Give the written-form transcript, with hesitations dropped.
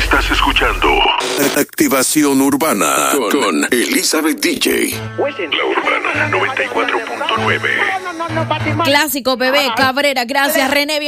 Estás escuchando Activación Urbana con Elizabeth DJ. La Urbana 94.9. Clásico, bebé, Cabrera. Gracias, René.